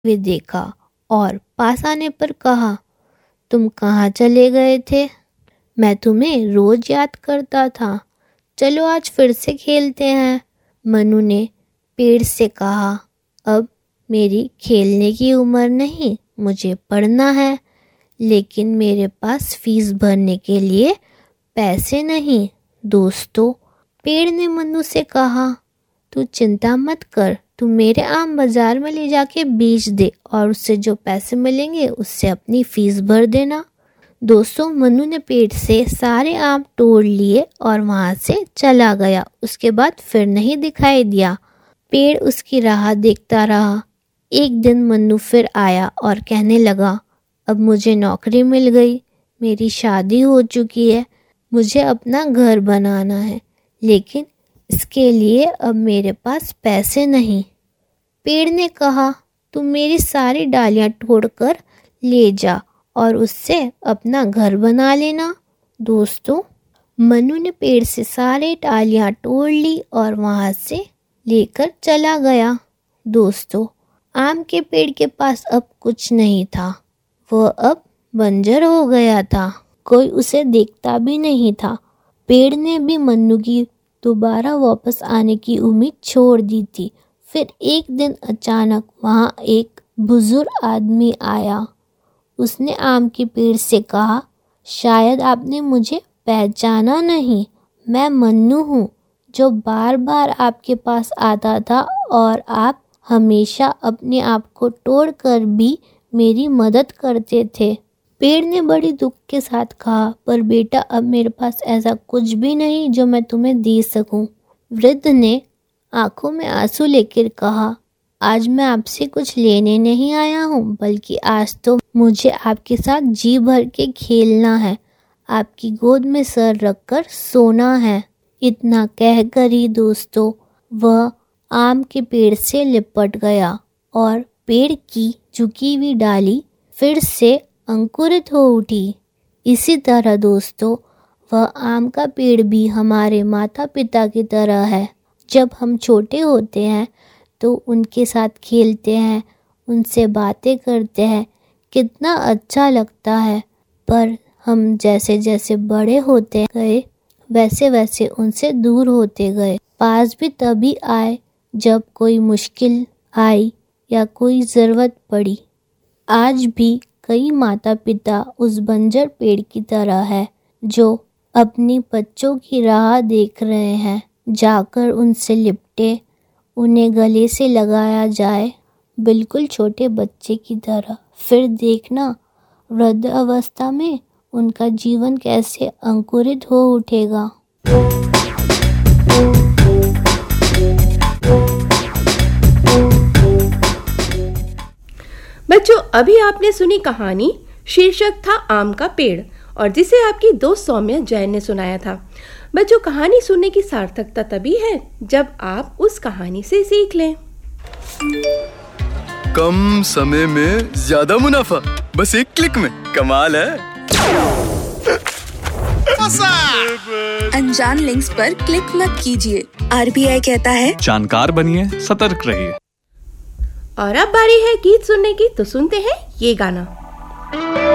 वे देखा और पास आने पर कहा, तुम कहाँ चले गए थे? मैं तुम्हें रोज याद करता था। चलो आज फिर से खेलते हैं। मनु ने पेड़ से कहा, अब मेरी खेलने की उम्र नहीं, मुझे पढ़ना है, लेकिन मेरे पास फीस भरने के लिए पैसे नहीं। दोस्तों, पेड़ ने मनु से कहा, तू चिंता मत कर, तू मेरे आम बाजार में ले जाके बेच दे और उससे जो पैसे मिलेंगे उससे अपनी फीस भर देना। दोस्तों, मनु ने पेड़ से सारे आम तोड़ लिए और वहाँ से चला गया। उसके बाद फिर नहीं दिखाई दिया। पेड़ उसकी राह देखता रहा। एक दिन मनु फिर आया और कहने लगा, अब मुझे नौकरी मिल गई, मेरी शादी हो चुकी है, मुझे अपना घर बनाना है, लेकिन इसके लिए अब मेरे पास पैसे नहीं। पेड़ ने कहा, तुम मेरी सारी डालियां तोड़कर ले जा और उससे अपना घर बना लेना। दोस्तों, मनु ने पेड़ से सारे डालियां तोड़ ली और वहां से लेकर चला गया। दोस्तों, आम के पेड़ के पास अब कुछ नहीं था। वह अब बंजर हो गया था। कोई उसे देखता भी नहीं था। पेड़ ने भी मनु की दोबारा वापस आने की उम्मीद छोड़ दी थी। फिर एक दिन अचानक वहाँ एक बुजुर्ग आदमी आया। उसने आम के पेड़ से कहा, शायद आपने मुझे पहचाना नहीं, मैं मन्नू हूँ, जो बार बार आपके पास आता था और आप हमेशा अपने आप को तोड़कर भी मेरी मदद करते थे। पेड़ ने बड़ी दुख के साथ कहा, पर बेटा, अब मेरे पास ऐसा कुछ भी नहीं जो मैं तुम्हें दे सकूं। वृद्ध ने आंखों में आंसू लेकर कहा, आज मैं आपसे कुछ लेने नहीं आया हूँ, बल्कि आज तो मुझे आपके साथ जी भर के खेलना है, आपकी गोद में सर रखकर सोना है। इतना कहकर ही दोस्तों, वह आम के पेड़ से लिपट गया और पेड़ की झुकी हुई डाली फिर से अंकुरित हो उठी। इसी तरह दोस्तों, वह आम का पेड़ भी हमारे माता पिता की तरह है। जब हम छोटे होते हैं तो उनके साथ खेलते हैं, उनसे बातें करते हैं, कितना अच्छा लगता है। पर हम जैसे जैसे बड़े होते गए वैसे वैसे उनसे दूर होते गए। पास भी तभी आए जब कोई मुश्किल आई या कोई ज़रूरत पड़ी। आज भी कई माता पिता उस बंजर पेड़ की तरह है जो अपनी बच्चों की राह देख रहे हैं। जाकर उनसे लिपटे, उन्हें गले से लगाया जाए, बिल्कुल छोटे बच्चे की तरह। फिर देखना वृद्ध अवस्था में उनका जीवन कैसे अंकुरित हो उठेगा। बच्चों, अभी आपने सुनी कहानी, शीर्षक था आम का पेड़, और जिसे आपकी दोस्त सौम्या जैन ने सुनाया था। बच्चों, कहानी सुनने की सार्थकता तभी है जब आप उस कहानी से सीख लें। कम समय में ज्यादा मुनाफा, बस एक क्लिक में, कमाल है। अनजान लिंक्स पर क्लिक मत कीजिए। RBI कहता है, जानकार बनिए, सतर्क रहिए। और अब बारी है गीत सुनने की, तो सुनते हैं ये गाना।